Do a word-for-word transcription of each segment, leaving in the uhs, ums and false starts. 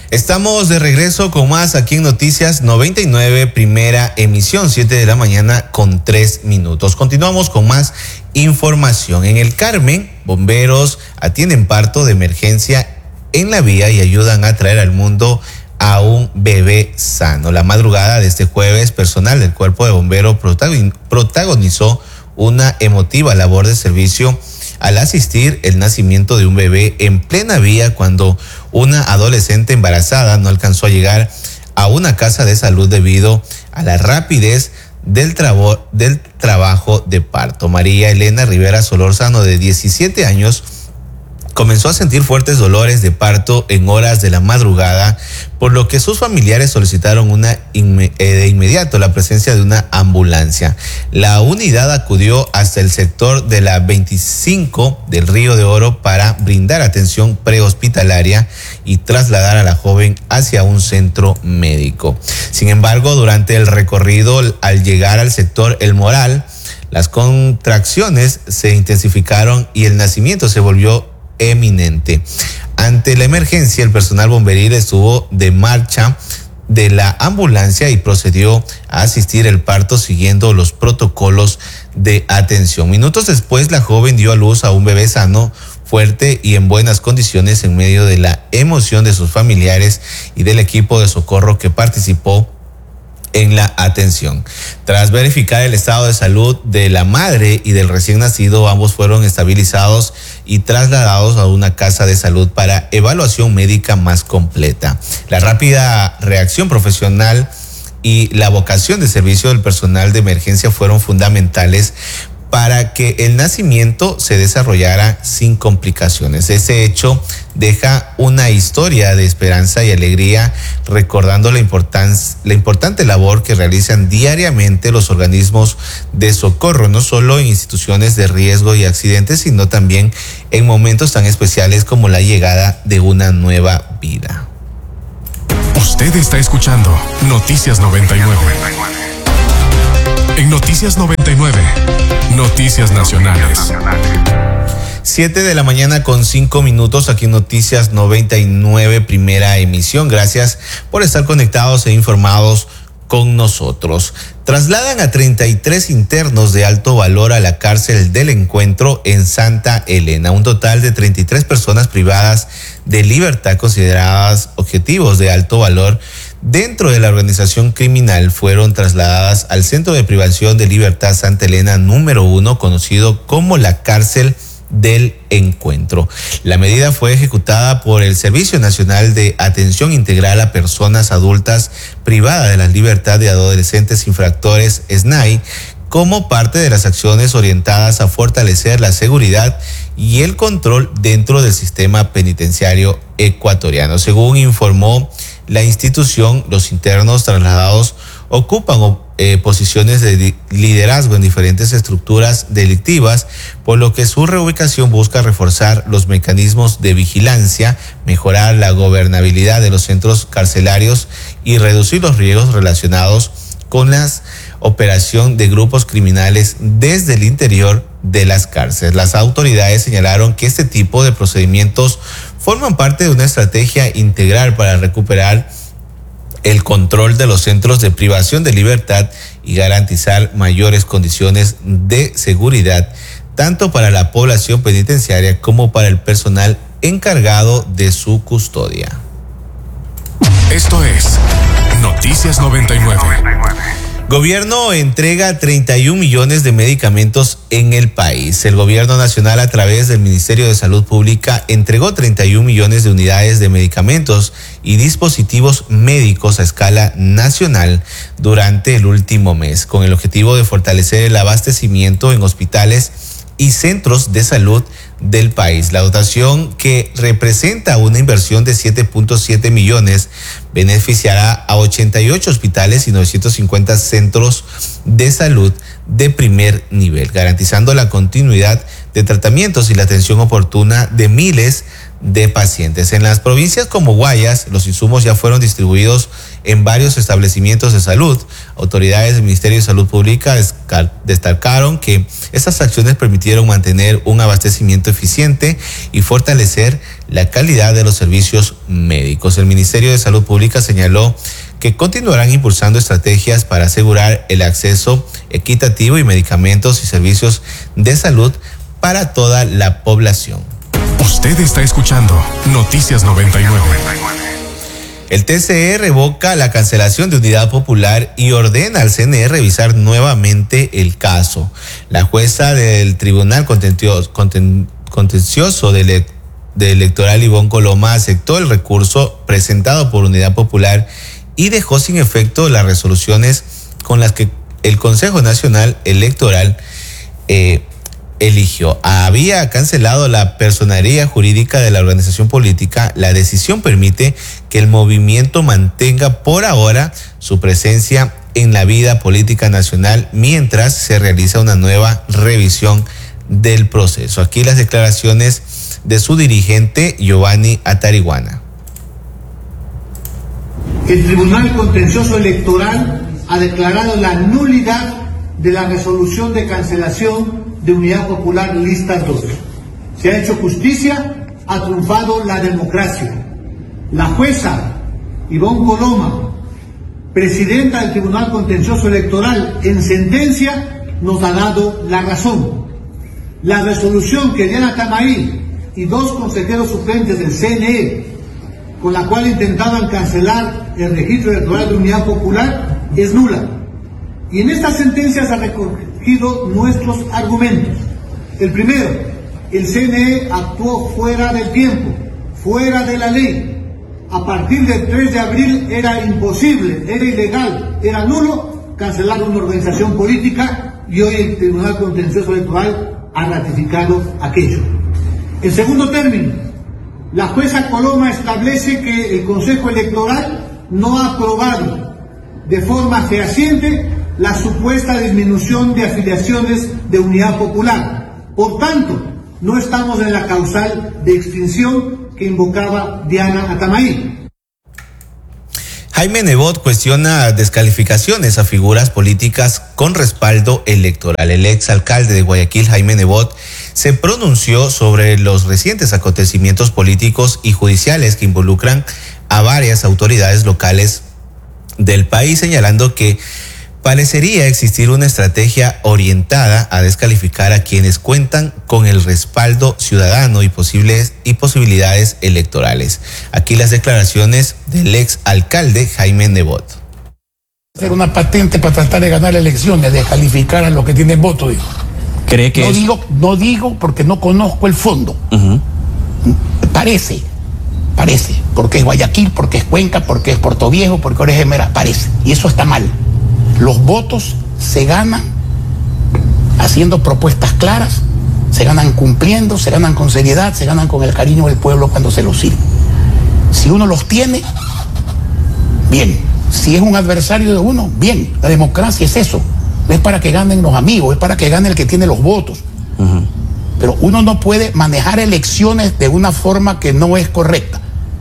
Estamos de regreso con más aquí en Noticias noventa y nueve, primera emisión, siete de la mañana con tres minutos. Continuamos con más información. En el Carmen, bomberos atienden parto de emergencia en la vía y ayudan a traer al mundo a un bebé sano. La madrugada de este jueves, personal del Cuerpo de Bomberos protagonizó una emotiva labor de servicio al asistir el nacimiento de un bebé en plena vía cuando una adolescente embarazada no alcanzó a llegar a una casa de salud debido a la rapidez del, trabo, del trabajo de parto. María Elena Rivera Solórzano, de diecisiete años, comenzó a sentir fuertes dolores de parto en horas de la madrugada, por lo que sus familiares solicitaron una inme- eh, de inmediato la presencia de una ambulancia. La unidad acudió hasta el sector de la veinticinco del Río de Oro para brindar atención prehospitalaria y trasladar a la joven hacia un centro médico. Sin embargo, durante el recorrido, al llegar al sector El Moral, las contracciones se intensificaron y el nacimiento se volvió eminente. Ante la emergencia, el personal bomberil estuvo de marcha de la ambulancia y procedió a asistir el parto siguiendo los protocolos de atención. Minutos después, la joven dio a luz a un bebé sano, fuerte y en buenas condiciones en medio de la emoción de sus familiares y del equipo de socorro que participó en la atención. Tras verificar el estado de salud de la madre y del recién nacido, ambos fueron estabilizados y trasladados a una casa de salud para evaluación médica más completa. La rápida reacción profesional y la vocación de servicio del personal de emergencia fueron fundamentales para que el nacimiento se desarrollara sin complicaciones. Ese hecho deja una historia de esperanza y alegría, recordando la importancia, la importante labor que realizan diariamente los organismos de socorro, no solo en instituciones de riesgo y accidentes, sino también en momentos tan especiales como la llegada de una nueva vida. Usted está escuchando Noticias noventa y nueve. En Noticias noventa y nueve, Noticias Nacionales. Siete de la mañana con cinco minutos aquí en Noticias noventa y nueve, primera emisión. Gracias por estar conectados e informados con nosotros. Trasladan a treinta y tres internos de alto valor a la cárcel del Encuentro en Santa Elena. Un total de treinta y tres personas privadas de libertad consideradas objetivos de alto valor dentro de la organización criminal fueron trasladadas al Centro de Privación de Libertad Santa Elena número uno, conocido como la cárcel del Encuentro. La medida fue ejecutada por el Servicio Nacional de Atención Integral a Personas Adultas Privadas de la Libertad de Adolescentes Infractores, S N A I, como parte de las acciones orientadas a fortalecer la seguridad y el control dentro del sistema penitenciario ecuatoriano. Según informó la institución, los internos trasladados ocupan eh, posiciones de liderazgo en diferentes estructuras delictivas, por lo que su reubicación busca reforzar los mecanismos de vigilancia, mejorar la gobernabilidad de los centros carcelarios y reducir los riesgos relacionados con la operación de grupos criminales desde el interior de las cárceles. Las autoridades señalaron que este tipo de procedimientos forman parte de una estrategia integral para recuperar el control de los centros de privación de libertad y garantizar mayores condiciones de seguridad, tanto para la población penitenciaria como para el personal encargado de su custodia. Esto es Noticias noventa y nueve. Gobierno entrega treinta y un millones de medicamentos en el país. El gobierno nacional, a través del Ministerio de Salud Pública, entregó treinta y un millones de unidades de medicamentos y dispositivos médicos a escala nacional durante el último mes, con el objetivo de fortalecer el abastecimiento en hospitales y centros de salud del país. La dotación, que representa una inversión de siete punto siete millones, beneficiará a ochenta y ocho hospitales y novecientos cincuenta centros de salud de primer nivel, garantizando la continuidad de tratamientos y la atención oportuna de miles de pacientes. En las provincias como Guayas, los insumos ya fueron distribuidos en varios establecimientos de salud. Autoridades del Ministerio de Salud Pública destacaron que estas acciones permitieron mantener un abastecimiento eficiente y fortalecer la calidad de los servicios médicos. El Ministerio de Salud Pública señaló que continuarán impulsando estrategias para asegurar el acceso equitativo y medicamentos y servicios de salud para toda la población. Usted está escuchando Noticias noventa y nueve. El T C E revoca la cancelación de Unidad Popular y ordena al C N E revisar nuevamente el caso. La jueza del Tribunal Contencioso, Contencioso de, de Electoral, Ivonne Coloma, aceptó el recurso presentado por Unidad Popular y dejó sin efecto las resoluciones con las que el Consejo Nacional Electoral eh, eligió. Había cancelado la personería jurídica de la organización política. La decisión permite que el movimiento mantenga por ahora su presencia en la vida política nacional mientras se realiza una nueva revisión del proceso. Aquí las declaraciones de su dirigente, Giovanni Atariguana. El Tribunal Contencioso Electoral ha declarado la nulidad de la resolución de cancelación de Unidad Popular Lista dos. Se ha hecho justicia, ha triunfado la democracia. La jueza Ivonne Coloma, presidenta del Tribunal Contencioso Electoral, en sentencia nos ha dado la razón. La resolución que Diana Tamaí y dos consejeros suplentes del C N E, con la cual intentaban cancelar el registro electoral de Unidad Popular, es nula. Y en esta sentencia se ha recogido nuestros argumentos. El primero, el C N E actuó fuera del tiempo, fuera de la ley. A partir del tres de abril era imposible, era ilegal, era nulo cancelar una organización política y hoy el Tribunal Contencioso Electoral ha ratificado aquello. En segundo término, la jueza Coloma establece que el Consejo Electoral no ha aprobado de forma fehaciente la supuesta disminución de afiliaciones de Unidad Popular. Por tanto, no estamos en la causal de extinción que invocaba Diana Atamaí. Jaime Nebot cuestiona descalificaciones a figuras políticas con respaldo electoral. El exalcalde de Guayaquil, Jaime Nebot, se pronunció sobre los recientes acontecimientos políticos y judiciales que involucran a varias autoridades locales del país, señalando que parecería existir una estrategia orientada a descalificar a quienes cuentan con el respaldo ciudadano y posibles y posibilidades electorales. Aquí las declaraciones del ex alcalde Jaime Nebot. Hacer una patente para tratar de ganar elecciones, descalificar a los que tienen voto, digo. ¿Cree que no es... digo, no digo porque no conozco el fondo. Uh-huh. Parece, parece, porque es Guayaquil, porque es Cuenca, porque es Puerto Viejo, porque ahora es Esmeralda, parece, y eso está mal. Los votos se ganan haciendo propuestas claras, se ganan cumpliendo, se ganan con seriedad, se ganan con el cariño del pueblo cuando se los sirve. Si uno los tiene, bien. Si es un adversario de uno, bien. La democracia es eso. No es para que ganen los amigos, es para que gane el que tiene los votos. Uh-huh. Pero uno no puede manejar elecciones de una forma que no es correcta.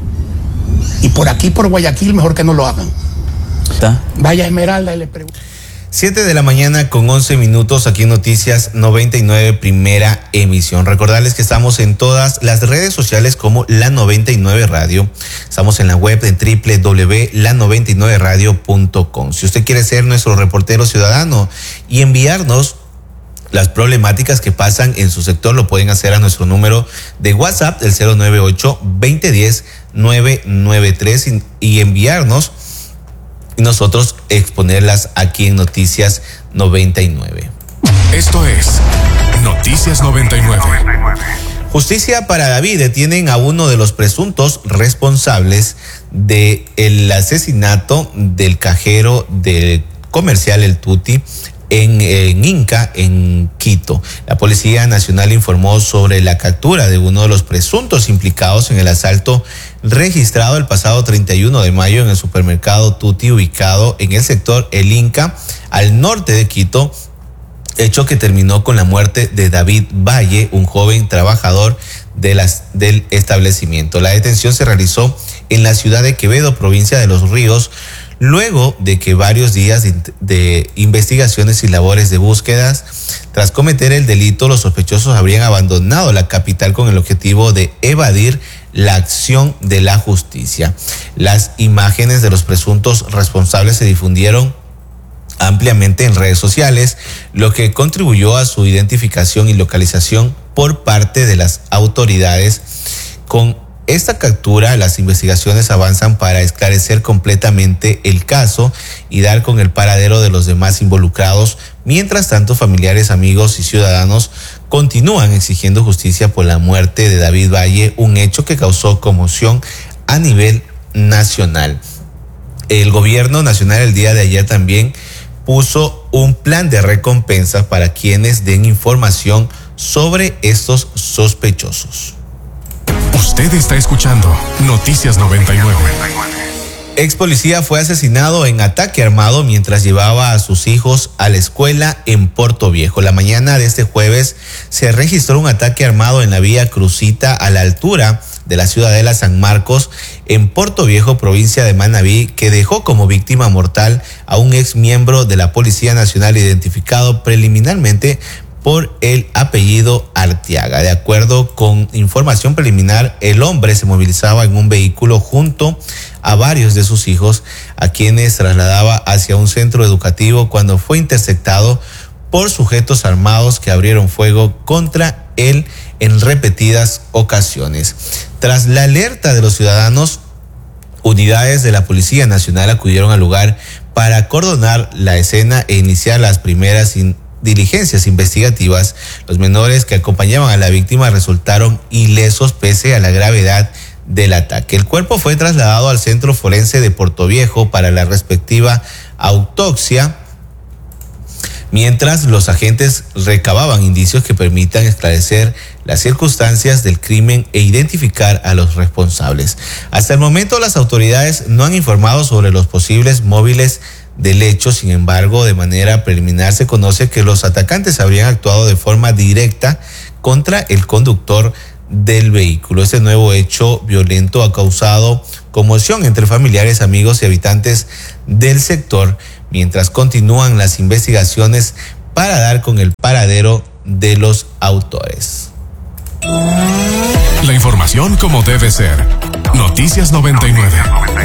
Y por aquí, por Guayaquil, mejor que no lo hagan. ¿Está? Vaya Esmeralda y le pregunto. Siete de la mañana con once minutos aquí en Noticias noventa y nueve, primera emisión. Recordarles que estamos en todas las redes sociales como La noventa y nueve Radio. Estamos en la web en doble u doble u doble u punto la noventa y nueve radio punto com. Si usted quiere ser nuestro reportero ciudadano y enviarnos las problemáticas que pasan en su sector, lo pueden hacer a nuestro número de WhatsApp, el cero nueve ocho, veinte diez, nueve nueve tres, y, y enviarnos y nosotros exponerlas aquí en Noticias noventa y nueve. Esto es Noticias noventa y nueve. Justicia para David. Detienen a uno de los presuntos responsables del asesinato del cajero del comercial El Tuti en, en Inca, en Quito. La Policía Nacional informó sobre la captura de uno de los presuntos implicados en el asalto registrado el pasado treinta y uno de mayo en el supermercado Tuti, ubicado en el sector El Inca, al norte de Quito, hecho que terminó con la muerte de David Valle, un joven trabajador de las, del establecimiento. La detención se realizó en la ciudad de Quevedo, provincia de Los Ríos, luego de que varios días de, de investigaciones y labores de búsquedas. Tras cometer el delito, los sospechosos habrían abandonado la capital con el objetivo de evadir la acción de la justicia. Las imágenes de los presuntos responsables se difundieron ampliamente en redes sociales, lo que contribuyó a su identificación y localización por parte de las autoridades. Con esta captura, las investigaciones avanzan para esclarecer completamente el caso y dar con el paradero de los demás involucrados. Mientras tanto, familiares, amigos y ciudadanos continúan exigiendo justicia por la muerte de David Valle, un hecho que causó conmoción a nivel nacional. El gobierno nacional el día de ayer también puso un plan de recompensa para quienes den información sobre estos sospechosos. Usted está escuchando Noticias noventa y nueve. Ex policía fue asesinado en ataque armado mientras llevaba a sus hijos a la escuela en Portoviejo. La mañana de este jueves se registró un ataque armado en la vía Crucita a la altura de la Ciudadela San Marcos en Portoviejo, provincia de Manabí, que dejó como víctima mortal a un ex miembro de la Policía Nacional identificado preliminarmente por el apellido Arteaga. De acuerdo con información preliminar, el hombre se movilizaba en un vehículo junto a varios de sus hijos, a quienes trasladaba hacia un centro educativo cuando fue interceptado por sujetos armados que abrieron fuego contra él en repetidas ocasiones. Tras la alerta de los ciudadanos, unidades de la Policía Nacional acudieron al lugar para acordonar la escena e iniciar las primeras in- diligencias investigativas. Los menores que acompañaban a la víctima resultaron ilesos pese a la gravedad del ataque. El cuerpo fue trasladado al Centro Forense de Portoviejo para la respectiva autopsia, mientras los agentes recababan indicios que permitan esclarecer las circunstancias del crimen e identificar a los responsables. Hasta el momento, las autoridades no han informado sobre los posibles móviles del hecho. Sin embargo, de manera preliminar se conoce que los atacantes habrían actuado de forma directa contra el conductor del vehículo. Este nuevo hecho violento ha causado conmoción entre familiares, amigos y habitantes del sector, mientras continúan las investigaciones para dar con el paradero de los autores. La información como debe ser. Noticias noventa y nueve.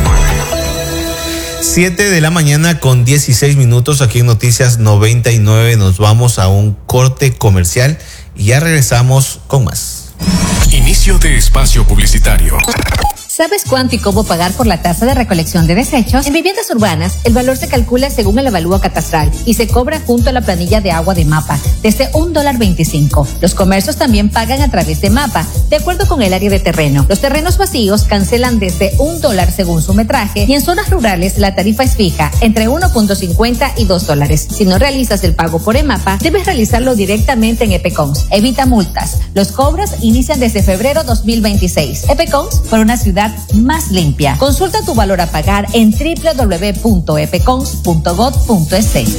siete de la mañana con dieciséis minutos aquí en Noticias noventa y nueve. Nos vamos a un corte comercial y ya regresamos con más. Inicio de espacio publicitario. ¿Sabes cuánto y cómo pagar por la tasa de recolección de desechos? En viviendas urbanas, el valor se calcula según el avalúo catastral y se cobra junto a la planilla de agua de MAPA, desde un dólar veinticinco. Los comercios también pagan a través de MAPA, de acuerdo con el área de terreno. Los terrenos vacíos cancelan desde un dólar según su metraje, y en zonas rurales la tarifa es fija, entre uno punto cincuenta y dos dólares. Si no realizas el pago por EMAPA, debes realizarlo directamente en EPECONS. Evita multas. Los cobros inician desde febrero dos mil veintiséis. EPECONS, por una ciudad más limpia. Consulta tu valor a pagar en doble u doble u doble u punto epecons punto gov punto es.